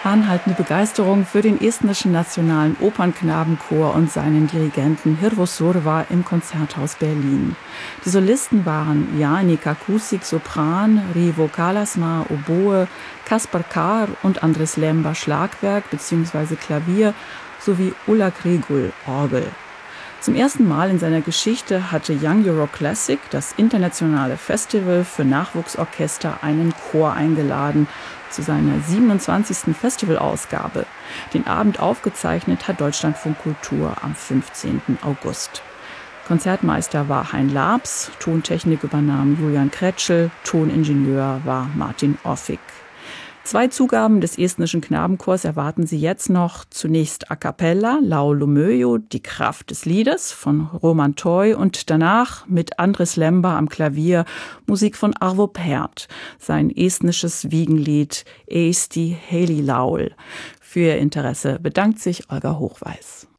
Anhaltende Begeisterung für den estnischen Nationalen Opernknabenchor und seinen Dirigenten Hirvo Surva im Konzerthaus Berlin. Die Solisten waren Janika Kusik, Sopran, Rivo Kalasma, Oboe, Kaspar Kár und Andris Lemba, Schlagwerk bzw. Klavier, sowie Ulla Grigul, Orgel. Zum ersten Mal in seiner Geschichte hatte Young Euro Classic, das internationale Festival für Nachwuchsorchester, einen Chor eingeladen zu seiner 27. Festivalausgabe. Den Abend aufgezeichnet hat Deutschlandfunk Kultur am 15. August. Konzertmeister war Hein Labs, Tontechnik übernahm Julian Kretschel, Toningenieur war Martin Offig. 2 Zugaben des estnischen Knabenchors erwarten Sie jetzt noch. Zunächst a cappella, Laulu Möju, die Kraft des Liedes von Roman Toy und danach mit Andris Lemba am Klavier Musik von Arvo Pärt, sein estnisches Wiegenlied Eesti Helilaul. Für Ihr Interesse bedankt sich Olga Hochweis.